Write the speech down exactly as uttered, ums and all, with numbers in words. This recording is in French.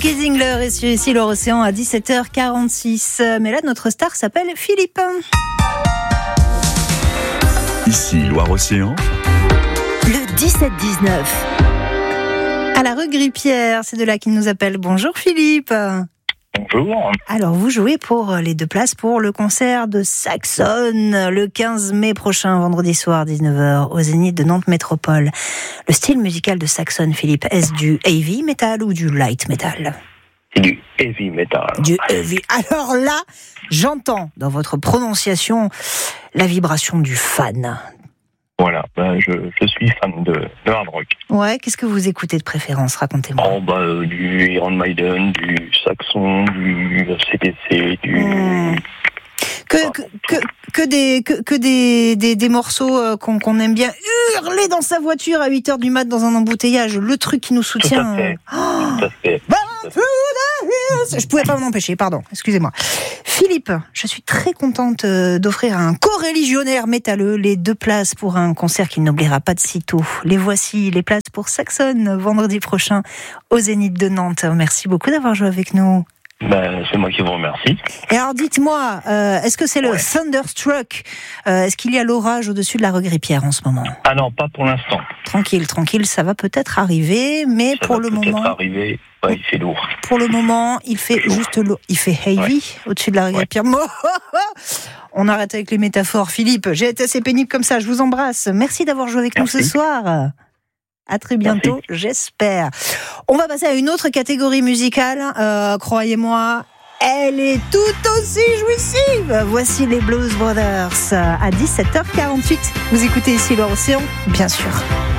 Cookie Zingler est sur ici l'Océan à dix-sept heures quarante-six. Mais là, notre star s'appelle Philippe. Ici Loire-Océan. Le dix-sept dix-neuf. À la rue Grippière, c'est de là qu'il nous appelle. Bonjour Philippe. Bonjour. Alors, vous jouez pour les deux places pour le concert de Saxon le quinze mai prochain, vendredi soir, dix-neuf heures, au Zénith de Nantes Métropole. Le style musical de Saxon, Philippe, est-ce du heavy metal ou du light metal ? Du heavy metal. Du heavy. Alors là, j'entends dans votre prononciation la vibration du fan. Voilà, ben je, je suis fan de, de hard rock. Ouais, qu'est-ce que vous écoutez de préférence ? Racontez-moi. Oh, bah, euh, du Iron Maiden, du Saxon, du C D C, du... Mmh. Que, que, que, que, des, que, que des, des, des morceaux euh, qu'on, qu'on aime bien hurler dans sa voiture à huit heures du mat dans un embouteillage, le truc qui nous soutient. Tout à fait. Oh. Tout à fait. Je pouvais pas m'en empêcher, pardon, excusez-moi. Philippe, je suis très contente d'offrir à un coreligionnaire métalleux les deux places pour un concert qu'il n'oubliera pas de sitôt. Les voici, les places pour Saxon, vendredi prochain au Zénith de Nantes. Merci beaucoup d'avoir joué avec nous. Ben, c'est moi qui vous remercie. Et alors dites-moi, euh, est-ce que c'est le ouais. Thunderstruck euh, Est-ce qu'il y a l'orage au-dessus de la rue Grippière en ce moment ? Ah non, pas pour l'instant. Tranquille, tranquille, ça va peut-être arriver, mais ça pour va le peut-être moment... arriver. Ouais, il fait lourd. Pour le moment, il fait juste lourd. Il fait heavy ouais. au-dessus de la rue Grippière. Ouais. On arrête avec les métaphores, Philippe. J'ai été assez pénible comme ça. Je vous embrasse. Merci d'avoir joué avec Merci. nous ce soir. À très bientôt, Merci. j'espère. On va passer à une autre catégorie musicale. Euh, croyez-moi, elle est tout aussi jouissive. Voici les Blues Brothers à dix-sept heures quarante-huit. Vous écoutez ici l'Océan, bien sûr.